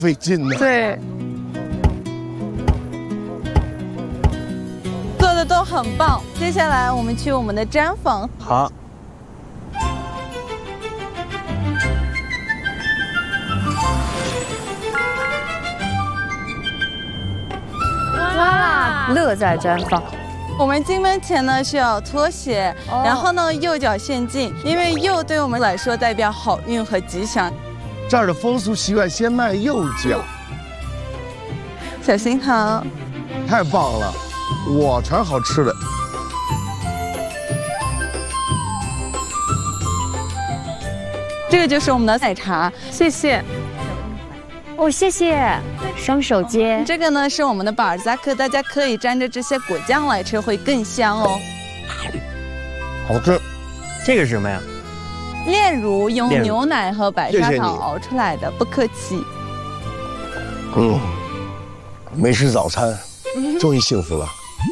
费劲呢。 对， 做的都很棒。接下来我们去我们的毡房。 好。 哇，乐在毡房。 我们进门前呢需要脱鞋，然后呢右脚先进，因为右对我们来说代表好运和吉祥。 这儿的风俗习惯先迈右脚， 小心疼。 太棒了，我全好吃的。 这个就是我们的奶茶， 谢谢。 哦，谢谢，双手接。 这个呢是我们的巴尔扎克，大家可以沾着这些果酱来吃，会更香哦。 好吃。 这个是什么呀？ 炼乳用炼乳牛奶和白砂谢谢你糖熬出来的，不客气。 没吃早餐，终于幸福了。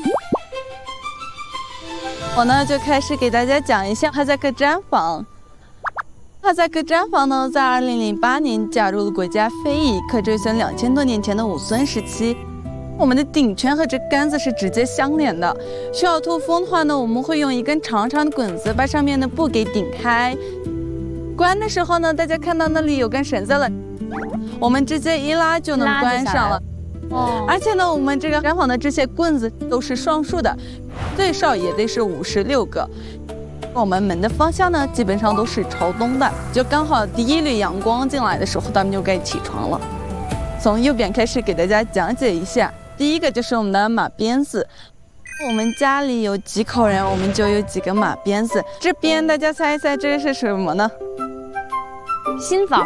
我呢就开始给大家讲一下哈萨克毡房。哈萨克毡房呢，在2008年加入了国家非遗，可追溯2000多年前的武孙时期。我们的顶圈和这杆子是直接相连的。需要透风的话呢，我们会用一根长长的滚子把上面的布给顶开。关的时候呢，大家看到那里有根绳子了，我们直接一拉就能关上了。 哦， 而且呢，我们这个毡房的这些棍子都是双数的，最少也得是56个。我们门的方向呢，基本上都是朝东的，就刚好第一缕阳光进来的时候，咱们就该起床了。从右边开始给大家讲解一下，第一个就是我们的马鞭子。我们家里有几口人，我们就有几个马鞭子。这边大家猜一猜，这是什么呢？ 新房。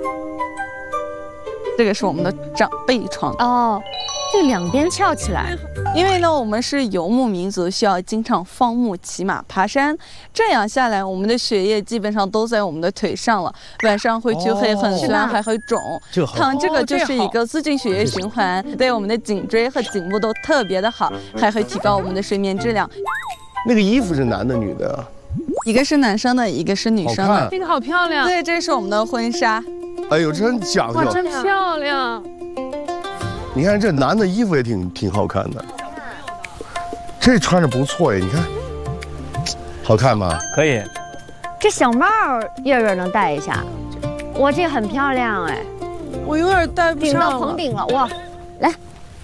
这个是我们的长辈床。 哦，这两边翘起来。 因为呢，我们是游牧民族，需要经常放牧、骑马、爬山，这样下来，我们的血液基本上都在我们的腿上了，晚上回去会很酸，还会肿。躺这个就是一个促进血液循环，对我们的颈椎和颈部都特别的好，还会提高我们的睡眠质量。 那个衣服是男的女的啊？ 一个是男生的，一个是女生的。 这个好漂亮。 对，这是我们的婚纱。 哎呦，真讲哇， 究！ 真漂亮。 你看这男的衣服也挺好看的，这穿着不错耶，你看，好看吗？ 可以。 这小帽月月能戴一下，哇，这很漂亮哎， 我有点戴不顶到上了。 棚顶了，哇，